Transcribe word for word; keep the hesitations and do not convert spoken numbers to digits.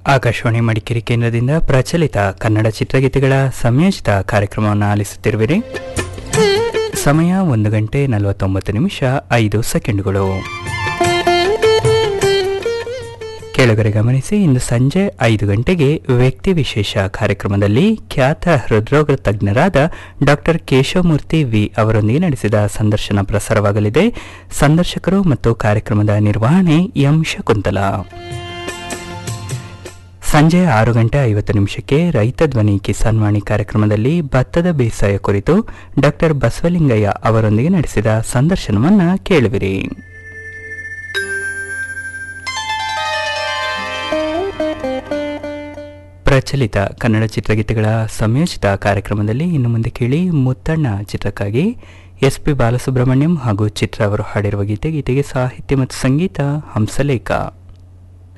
ಆಕಾಶವಾಣಿ ಮಡಿಕೇರಿ ಕೇಂದ್ರದಿಂದ ಪ್ರಚಲಿತ ಕನ್ನಡ ಚಿತ್ರಗೀತೆಗಳ ಸಂಯೋಜಿತ ಕಾರ್ಯಕ್ರಮವನ್ನು ಆಲಿಸುತ್ತಿರುವಿರಿ. ಸಮಯ ಒಂದು ಗಂಟೆ ನಲವತ್ತೊಂಬತ್ತು ನಿಮಿಷ ಐದು ಸೆಕೆಂಡುಗಳು. ಕೇಳುಗರೆ ಗಮನಿಸಿ, ಇಂದು ಸಂಜೆ ಐದು ಗಂಟೆಗೆ ವ್ಯಕ್ತಿ ವಿಶೇಷ ಕಾರ್ಯಕ್ರಮದಲ್ಲಿ ಖ್ಯಾತ ಹೃದ್ರೋಗ ತಜ್ಞರಾದ ಡಾಕ್ಟರ್ ಕೇಶವಮೂರ್ತಿ ವಿ ಅವರೊಂದಿಗೆ ನಡೆಸಿದ ಸಂದರ್ಶನ ಪ್ರಸಾರವಾಗಲಿದೆ. ಸಂದರ್ಶಕರು ಮತ್ತು ಕಾರ್ಯಕ್ರಮದ ನಿರ್ವಹಣೆ ಎಂ ಶಕುಂತಲಾ. ಸಂಜೆ ಆರು ಗಂಟೆ ಐವತ್ತು ನಿಮಿಷಕ್ಕೆ ರೈತ ಧ್ವನಿ ಕಿಸಾನ್ ವಾಣಿ ಕಾರ್ಯಕ್ರಮದಲ್ಲಿ ಭತ್ತದ ಬೇಸಾಯ ಕುರಿತು ಡಾಕ್ಟರ್ ಬಸವಲಿಂಗಯ್ಯ ಅವರೊಂದಿಗೆ ನಡೆಸಿದ ಸಂದರ್ಶನವನ್ನು ಕೇಳುವಿರಿ. ಪ್ರಚಲಿತ ಕನ್ನಡ ಚಿತ್ರಗೀತೆಗಳ ಸಂಯೋಜಿತ ಕಾರ್ಯಕ್ರಮದಲ್ಲಿ ಇನ್ನು ಮುಂದೆ ಕೇಳಿ ಮುತ್ತಣ್ಣ ಚಿತ್ರಕ್ಕಾಗಿ ಎಸ್ ಪಿ ಬಾಲಸುಬ್ರಹ್ಮಣ್ಯಂ ಹಾಗೂ ಚಿತ್ರ ಅವರು ಹಾಡಿರುವ ಗೀತೆ. ಗೀತೆಗೆ ಸಾಹಿತ್ಯ ಮತ್ತು ಸಂಗೀತ ಹಂಸಲೇಖ.